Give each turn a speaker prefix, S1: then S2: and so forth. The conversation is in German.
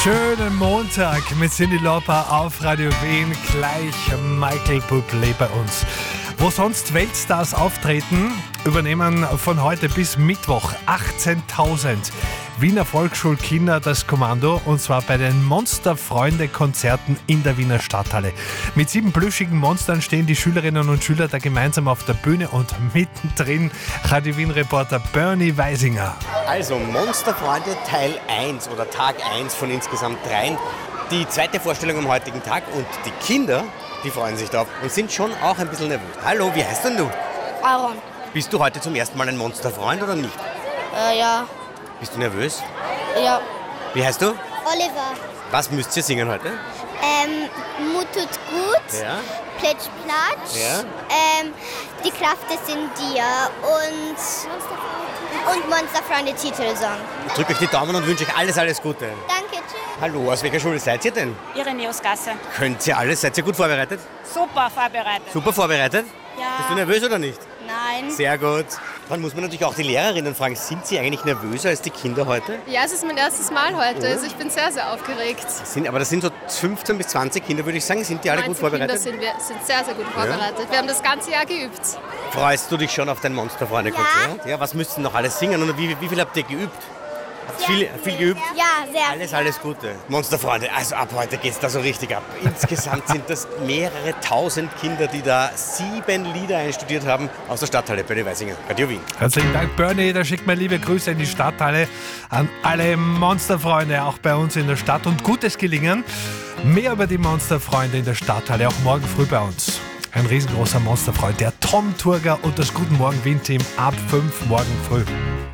S1: Schönen Montag mit Cyndi Lauper auf Radio Wien. Gleich Michael Bublé bei uns. Wo sonst Weltstars auftreten, übernehmen von heute bis Mittwoch 18.000 Wiener Volksschulkinder das Kommando, und zwar bei den Monsterfreunde-Konzerten in der Wiener Stadthalle. Mit 7 plüschigen Monstern stehen die Schülerinnen und Schüler da gemeinsam auf der Bühne und mittendrin Radio Wien-Reporter Bernie Weisinger.
S2: Also Monsterfreunde Teil 1 oder Tag 1 von insgesamt 3. Die zweite Vorstellung am heutigen Tag, und die Kinder, die freuen sich drauf und sind schon auch ein bisschen nervös. Hallo, wie heißt denn du?
S3: Aaron.
S2: Bist du heute zum ersten Mal ein Monsterfreund oder nicht?
S3: Ja.
S2: Bist du nervös?
S3: Ja.
S2: Wie heißt du?
S3: Oliver.
S2: Was müsst ihr singen heute?
S3: Mut tut gut.
S2: Ja.
S3: Plätsch, platsch.
S2: Ja.
S3: Die Kraft ist in dir und Monsterfreunde Titelsong.
S2: Ich drücke euch die Daumen und wünsche euch alles Gute.
S3: Danke, tschüss.
S2: Hallo, aus welcher Schule seid ihr denn?
S4: Ireneusgasse.
S2: Könnt ihr alles? Seid ihr gut vorbereitet?
S4: Super vorbereitet.
S2: Super vorbereitet?
S4: Ja.
S2: Bist du nervös oder nicht?
S4: Nein.
S2: Sehr gut. Dann muss man natürlich auch die Lehrerinnen fragen, sind sie eigentlich nervöser als die Kinder heute?
S5: Ja, es ist mein erstes Mal heute, also ich bin sehr, sehr aufgeregt.
S2: Aber das sind so 15 bis 20 Kinder, würde ich sagen. Sind die alle gut vorbereitet?
S5: Kinder sind sehr, sehr gut vorbereitet. Wir haben das ganze Jahr geübt.
S2: Freust du dich schon auf dein Monsterfreunde-Konzert? Ja. Was müsst ihr noch alles singen und wie viel habt ihr geübt? Viel geübt?
S3: Ja, sehr.
S2: Alles Gute. Monsterfreunde, also ab heute geht's da so richtig ab. Insgesamt sind das mehrere tausend Kinder, die da 7 Lieder einstudiert haben aus der Stadthalle Bernie Weisinger, Radio Wien.
S1: Herzlichen Dank, Bernie. Da schickt mir liebe Grüße in die Stadthalle an alle Monsterfreunde, auch bei uns in der Stadt. Und gutes Gelingen. Mehr über die Monsterfreunde in der Stadthalle, auch morgen früh bei uns. Ein riesengroßer Monsterfreund, der Tom Turger und das Guten Morgen Wien-Team ab 5 morgen früh.